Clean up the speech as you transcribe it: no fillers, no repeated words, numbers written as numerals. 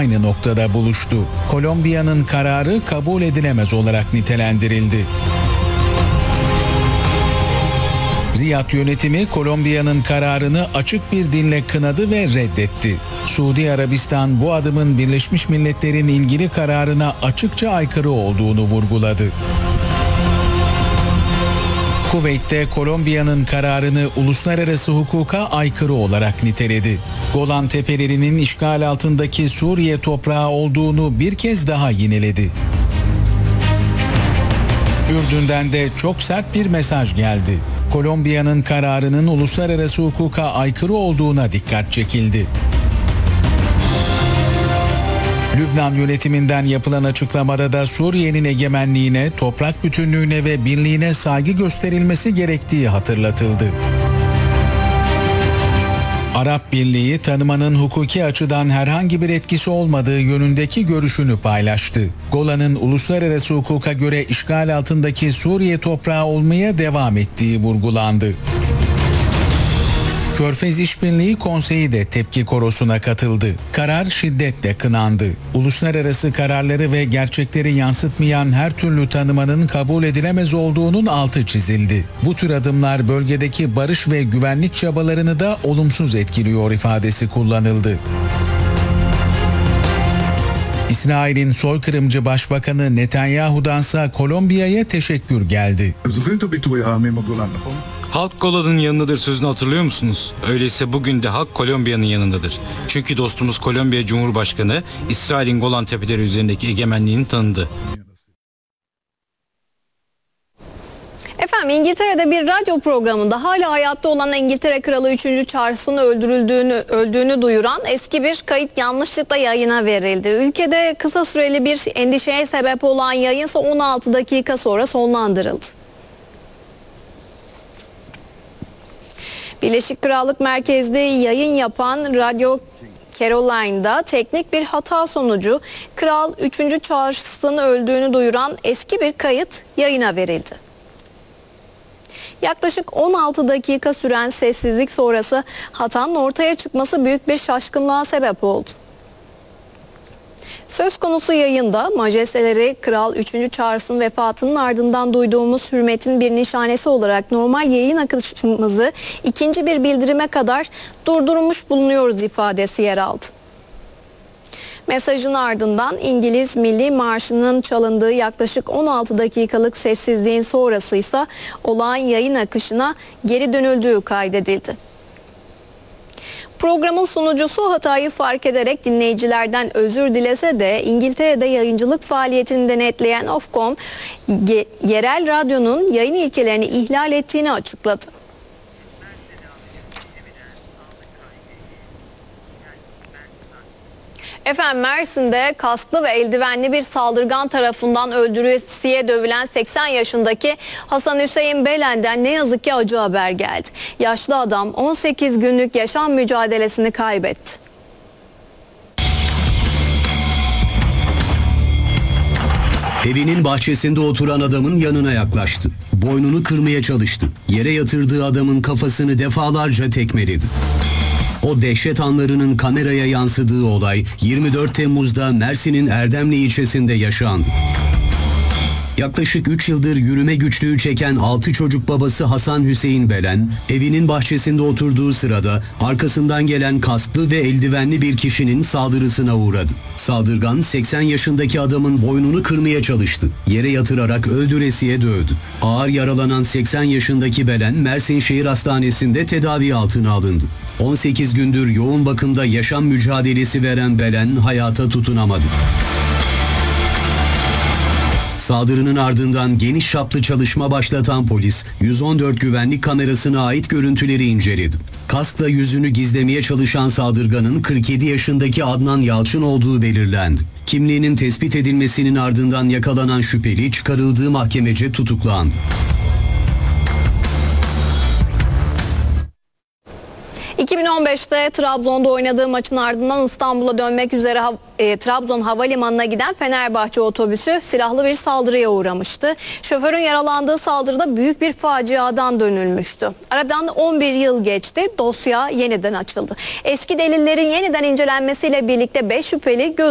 aynı noktada buluştu. Kolombiya'nın kararı kabul edilemez olarak nitelendirildi. Riyad yönetimi Kolombiya'nın kararını açık bir dille kınadı ve reddetti. Suudi Arabistan bu adımın Birleşmiş Milletler'in ilgili kararına açıkça aykırı olduğunu vurguladı. Kuveyt'te Kolombiya'nın kararını uluslararası hukuka aykırı olarak niteledi. Golan Tepelerinin işgal altındaki Suriye toprağı olduğunu bir kez daha yineledi. Ürdün'den de çok sert bir mesaj geldi. Kolombiya'nın kararının uluslararası hukuka aykırı olduğuna dikkat çekildi. Lübnan yönetiminden yapılan açıklamada da Suriye'nin egemenliğine, toprak bütünlüğüne ve birliğine saygı gösterilmesi gerektiği hatırlatıldı. Arap Birliği tanımanın hukuki açıdan herhangi bir etkisi olmadığı yönündeki görüşünü paylaştı. Golan'ın uluslararası hukuka göre işgal altındaki Suriye toprağı olmaya devam ettiği vurgulandı. Körfez İşbirliği Konseyi de tepki korosuna katıldı. Karar şiddetle kınandı. Uluslararası kararları ve gerçekleri yansıtmayan her türlü tanımanın kabul edilemez olduğunun altı çizildi. Bu tür adımlar bölgedeki barış ve güvenlik çabalarını da olumsuz etkiliyor ifadesi kullanıldı. İsrail'in soykırımcı başbakanı Netanyahu'dansa Kolombiya'ya teşekkür geldi. Halk Golan'ın yanındadır sözünü hatırlıyor musunuz? Öyleyse bugün de halk Kolombiya'nın yanındadır. Çünkü dostumuz Kolombiya Cumhurbaşkanı İsrail'in Golan Tepeleri üzerindeki egemenliğini tanıdı. Efendim, İngiltere'de bir radyo programında hala hayatta olan İngiltere Kralı 3. Charles'ın öldüğünü duyuran eski bir kayıt yanlışlıkla yayına verildi. Ülkede kısa süreli bir endişeye sebep olan yayın ise 16 dakika sonra sonlandırıldı. Birleşik Krallık merkezli yayın yapan Radyo Caroline'da teknik bir hata sonucu Kral 3. Charles'ın öldüğünü duyuran eski bir kayıt yayına verildi. Yaklaşık 16 dakika süren sessizlik sonrası hatanın ortaya çıkması büyük bir şaşkınlığa sebep oldu. Söz konusu yayında majesteleri Kral 3. Charles'ın vefatının ardından duyduğumuz hürmetin bir nişanesi olarak normal yayın akışımızı ikinci bir bildirime kadar durdurmuş bulunuyoruz ifadesi yer aldı. Mesajın ardından İngiliz Milli Marşı'nın çalındığı yaklaşık 16 dakikalık sessizliğin sonrası ise olağan yayın akışına geri dönüldüğü kaydedildi. Programın sunucusu hatayı fark ederek dinleyicilerden özür dilese de İngiltere'de yayıncılık faaliyetini denetleyen Ofcom, yerel radyonun yayın ilkelerini ihlal ettiğini açıkladı. Efendim, Mersin'de kasklı ve eldivenli bir saldırgan tarafından öldürülesiye dövülen 80 yaşındaki Hasan Hüseyin Belen'den ne yazık ki acı haber geldi. Yaşlı adam 18 günlük yaşam mücadelesini kaybetti. Evinin bahçesinde oturan adamın yanına yaklaştı. Boynunu kırmaya çalıştı. Yere yatırdığı adamın kafasını defalarca tekmeledi. O dehşet anlarının kameraya yansıdığı olay 24 Temmuz'da Mersin'in Erdemli ilçesinde yaşandı. Yaklaşık 3 yıldır yürüme güçlüğü çeken 6 çocuk babası Hasan Hüseyin Belen, evinin bahçesinde oturduğu sırada arkasından gelen kasklı ve eldivenli bir kişinin saldırısına uğradı. Saldırgan 80 yaşındaki adamın boynunu kırmaya çalıştı. Yere yatırarak öldüresiye dövdü. Ağır yaralanan 80 yaşındaki Belen, Mersin Şehir Hastanesi'nde tedavi altına alındı. 18 gündür yoğun bakımda yaşam mücadelesi veren Belen hayata tutunamadı. Saldırının ardından geniş çaplı çalışma başlatan polis, 114 güvenlik kamerasına ait görüntüleri inceledi. Kaskla yüzünü gizlemeye çalışan saldırganın 47 yaşındaki Adnan Yalçın olduğu belirlendi. Kimliğinin tespit edilmesinin ardından yakalanan şüpheli çıkarıldığı mahkemece tutuklandı. ...2015'te Trabzon'da oynadığı maçın ardından İstanbul'a dönmek üzere Trabzon Havalimanı'na giden Fenerbahçe otobüsü silahlı bir saldırıya uğramıştı. Şoförün yaralandığı saldırıda büyük bir faciadan dönülmüştü. Aradan 11 yıl geçti, dosya yeniden açıldı. Eski delillerin yeniden incelenmesiyle birlikte 5 şüpheli